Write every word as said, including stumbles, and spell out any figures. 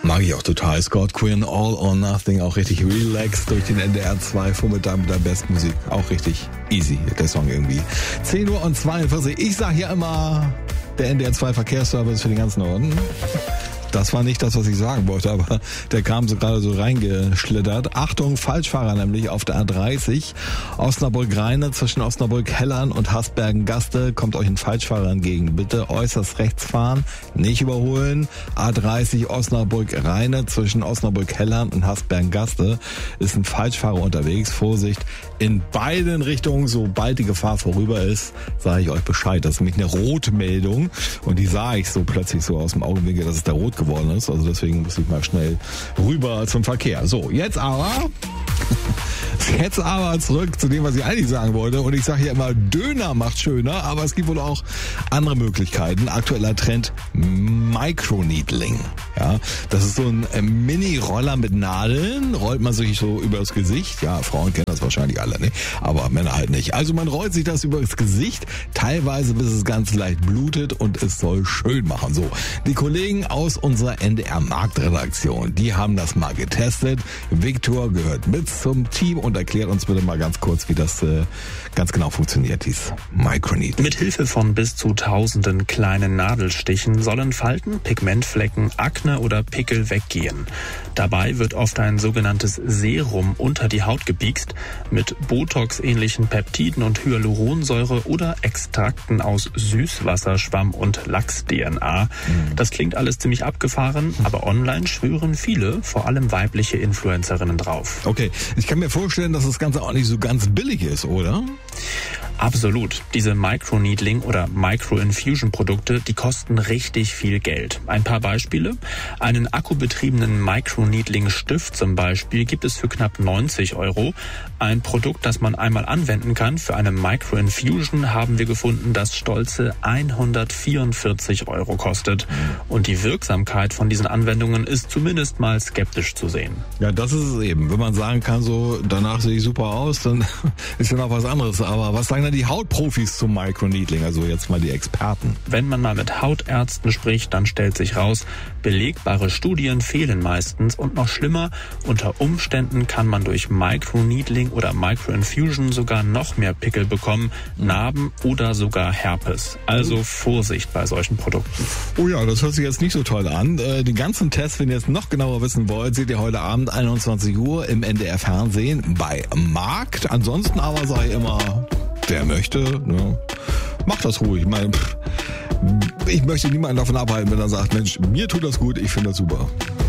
Mag ich auch total. Scott Quinn, All or Nothing, auch richtig relaxed durch den N D R zwei Vormittag mit der Bestmusik. Auch richtig easy, der Song irgendwie. zehn Uhr und zweiundvierzig. Ich sag hier immer, der N D R zwei Verkehrsservice für den ganzen Norden. Das war nicht das, was ich sagen wollte, aber der kam so gerade so reingeschlittert. Achtung, Falschfahrer nämlich auf der A dreißig. Osnabrück-Rheine zwischen Osnabrück-Hellern und Hasbergen-Gaste kommt euch ein Falschfahrer entgegen. Bitte äußerst rechts fahren, nicht überholen. A dreißig Osnabrück-Rheine zwischen Osnabrück-Hellern und Hasbergen-Gaste ist ein Falschfahrer unterwegs. Vorsicht, in beiden Richtungen, sobald die Gefahr vorüber ist, sage ich euch Bescheid. Das ist nämlich eine Rotmeldung und die sah ich so plötzlich so aus dem Augenwinkel, dass es da rot geworden ist. Also deswegen muss ich mal schnell rüber zum Verkehr. So, jetzt aber... Jetzt aber zurück zu dem, was ich eigentlich sagen wollte. Und ich sage ja immer, Döner macht schöner, aber es gibt wohl auch andere Möglichkeiten. Aktueller Trend, Microneedling. Ja, das ist so ein Mini-Roller mit Nadeln. Rollt man sich so über das Gesicht. Ja, Frauen kennen das wahrscheinlich alle, ne? Aber Männer halt nicht. Also man rollt sich das über das Gesicht, teilweise bis es ganz leicht blutet und es soll schön machen. So, die Kollegen aus unserer N D R Marktredaktion, die haben das mal getestet. Viktor gehört mit zum Team und erklärt uns bitte mal ganz kurz, wie das äh, ganz genau funktioniert, dieses Microneedling. Mit Hilfe von bis zu tausenden kleinen Nadelstichen sollen Falten, Pigmentflecken, Akne oder Pickel weggehen. Dabei wird oft ein sogenanntes Serum unter die Haut gepiekst mit Botox-ähnlichen Peptiden und Hyaluronsäure oder Extrakten aus Süßwasser, Schwamm und Lachs-D N A. Das klingt alles ziemlich abgefahren, aber online schwören viele, vor allem weibliche Influencerinnen drauf. Okay, ich kann mir vorstellen, dass das Ganze auch nicht so ganz billig ist, oder? Absolut. Diese Microneedling- oder Micro-Infusion-Produkte, die kosten richtig viel Geld. Ein paar Beispiele. Einen akkubetriebenen Microneedling-Stift zum Beispiel gibt es für knapp neunzig Euro. Ein Produkt, das man einmal anwenden kann für eine Micro-Infusion, haben wir gefunden, das stolze hundertvierundvierzig Euro kostet. Und die Wirksamkeit von diesen Anwendungen ist zumindest mal skeptisch zu sehen. Ja, das ist es eben. Wenn man sagen kann, so danach sehe ich super aus, dann ist ja noch was anderes. Aber was sagen denn die Hautprofis zum Microneedling? Also jetzt mal die Experten. Wenn man mal mit Hautärzten spricht, dann stellt sich raus, belegbare Studien fehlen meistens und noch schlimmer, unter Umständen kann man durch Microneedling oder Microinfusion sogar noch mehr Pickel bekommen, Narben oder sogar Herpes. Also Vorsicht bei solchen Produkten. Oh ja, das hört sich jetzt nicht so toll an. Den ganzen Test, wenn ihr es noch genauer wissen wollt, seht ihr heute Abend einundzwanzig Uhr im N D R Fernsehen bei Markt. Ansonsten aber sei immer, wer möchte, ne, macht das ruhig. Ich meine, ich möchte niemanden davon abhalten, wenn er sagt, Mensch, mir tut das gut, ich finde das super.